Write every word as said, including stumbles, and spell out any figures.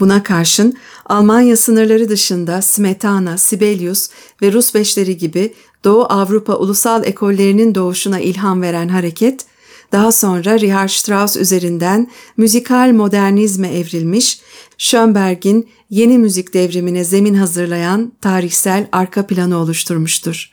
Buna karşın Almanya sınırları dışında Smetana, Sibelius ve Rus beşleri gibi Doğu Avrupa ulusal ekollerinin doğuşuna ilham veren hareket, daha sonra Richard Strauss üzerinden müzikal modernizme evrilmiş, Schönberg'in yeni müzik devrimine zemin hazırlayan tarihsel arka planı oluşturmuştur.